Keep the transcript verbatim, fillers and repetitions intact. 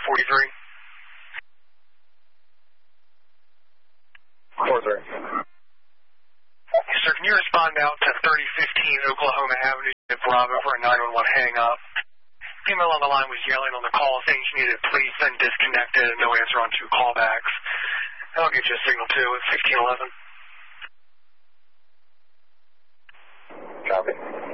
forty-three. four three. Sir, can you respond out to thirty fifteen Oklahoma Avenue, Bravo, for a nine one one hang-up? Female on the line was yelling on the call saying she needed police, then disconnected, and no answer on two callbacks. I'll get you a signal, too, at sixteen eleven. Copy.